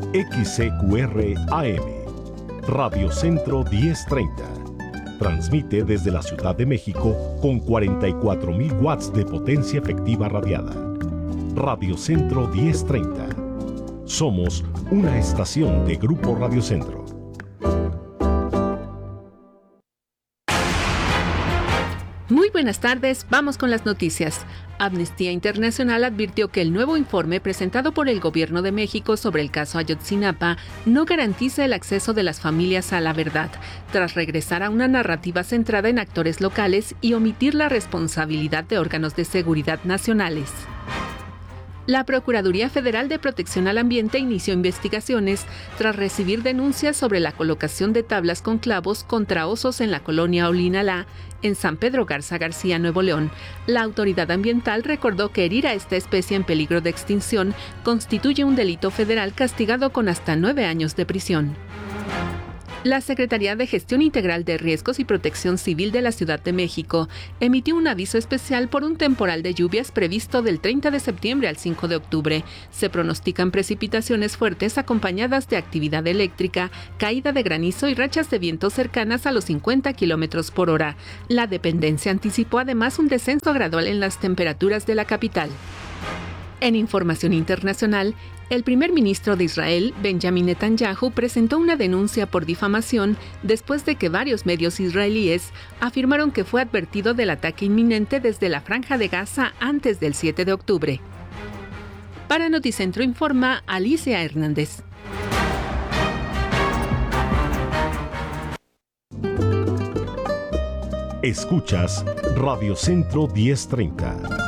XCQR AM, Radio Centro 1030. Transmite desde la Ciudad de México con 44.000 watts de potencia efectiva radiada. Radio Centro 1030. Somos una estación de Grupo Radio Centro. Muy buenas tardes, vamos con las noticias. Amnistía Internacional advirtió que el nuevo informe presentado por el Gobierno de México sobre el caso Ayotzinapa no garantiza el acceso de las familias a la verdad, tras regresar a una narrativa centrada en actores locales y omitir la responsabilidad de órganos de seguridad nacionales. La Procuraduría Federal de Protección al Ambiente inició investigaciones tras recibir denuncias sobre la colocación de tablas con clavos contra osos en la colonia Olinalá, en San Pedro Garza García, Nuevo León. La autoridad ambiental recordó que herir a esta especie en peligro de extinción constituye un delito federal castigado con hasta 9 años de prisión. La Secretaría de Gestión Integral de Riesgos y Protección Civil de la Ciudad de México emitió un aviso especial por un temporal de lluvias previsto del 30 de septiembre al 5 de octubre. Se pronostican precipitaciones fuertes acompañadas de actividad eléctrica, caída de granizo y rachas de viento cercanas a los 50 kilómetros por hora. La dependencia anticipó además un descenso gradual en las temperaturas de la capital. En información internacional, el primer ministro de Israel, Benjamin Netanyahu, presentó una denuncia por difamación después de que varios medios israelíes afirmaron que fue advertido del ataque inminente desde la Franja de Gaza antes del 7 de octubre. Para Noticentro informa Alicia Hernández. Escuchas Radio Centro 1030.